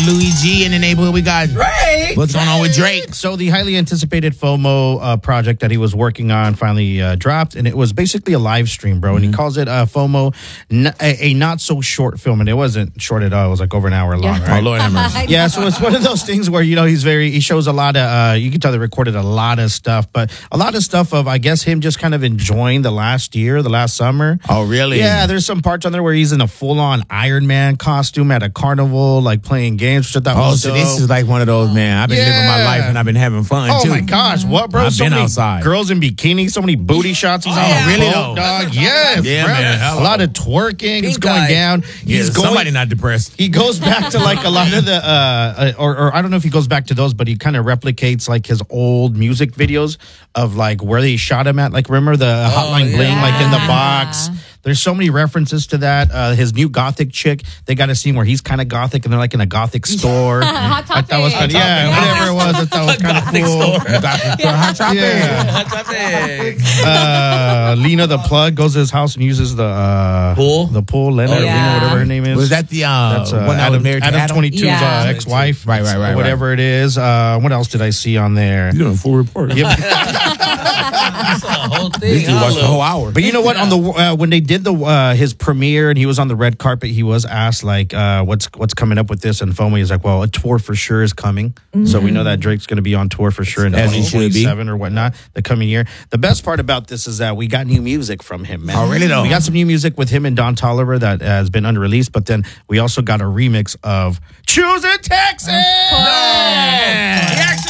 Louis G. In the neighborhood, we got Drake. What's going on with Drake? So the highly anticipated FOMO project that he was working on finally dropped, and it was basically a live stream, bro. And he calls it FOMO, a not so short film, and it wasn't short at all. It was like over an hour long. Right? Oh, Lord have mercy. Yeah, so it's one of those things where he shows a lot of you can tell they recorded a lot of stuff, but a lot of stuff of I guess him just kind of enjoying the last summer. Oh, really? Yeah, there's some parts on there where he's in a full-on Iron Man costume at a carnival, like playing games. Which I thought was so dope. this is like one of those, man. I've been living my life and I've been having fun too. Oh my gosh, what, bro? I've been outside. Girls in bikinis, so many booty shots. He's on a really, boat, though? dog. Yes, Yeah, bro. man. A lot of twerking. It's going eye. down. Yeah, somebody not depressed. He goes back to like a lot of the, or I don't know if he goes back to those, but he kind of replicates like his old music videos of like where they shot him at. Like remember the Hotline Bling, like in the box. There's so many references to that. His new gothic chick, they got a scene where he's kind of gothic and they're like in a gothic store. Hot I thought it was Topic. whatever it was. I thought it was kind of cool. Hot topic. Yeah. Hot topic. Lena the plug goes to his house and uses the Pool? the pool. Lena, Oh, yeah. Lena, whatever her name is. Was that the That's one that was married to Adam 22's Yeah. ex-wife, Right. or whatever it is. What else did I see on there? You doing a full report? Yep. That's the whole thing. This dude watched the whole hour. But you know what? On the when they did his premiere and he was on the red carpet, he was asked like, "What's coming up with this?" And FOMO, he's like, "Well, a tour for sure is coming." So we know that Drake's going to be on tour for sure in As he should be. 2027 or whatnot the coming year. The best part about this is that we got new music from him, man. Oh, really though? We got some new music with him and Don Toliver that has been unreleased, but then we also got a remix of "Choosing Texas." Of course. Yeah.